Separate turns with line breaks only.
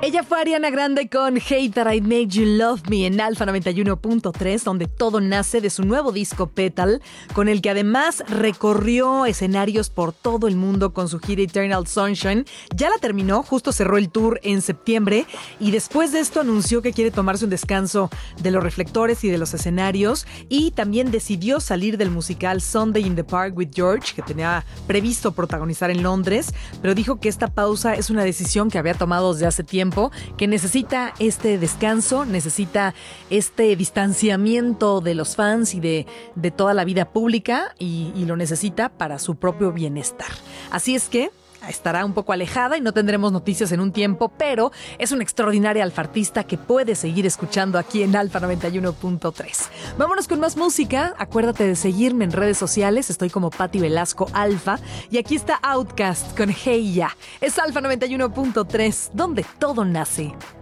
Ella fue Ariana Grande con Hate That I Made You Love Me en Alfa 91.3, donde todo nace de su nuevo disco Petal, con el que además recorrió escenarios por todo el mundo con su gira Eternal Sunshine. Ya la terminó, justo cerró el tour en septiembre y después de esto anunció que quiere tomarse un descanso de los reflectores y de los escenarios, y también decidió salir del musical Sunday in the Park with George, que tenía previsto protagonizar en Londres, pero dijo que esta pausa es una decisión que había tomado desde hace tiempo, que necesita este descanso, necesita este distanciamiento de los fans y de toda la vida pública, y lo necesita para su propio bienestar. Así es que estará un poco alejada y no tendremos noticias en un tiempo, pero es una extraordinaria alfartista que puedes seguir escuchando aquí en Alfa 91.3. Vámonos con más música. Acuérdate de seguirme en redes sociales. Estoy como Patti Velasco Alfa. Y aquí está Outkast con Hey Ya. Es Alfa 91.3, donde todo nace.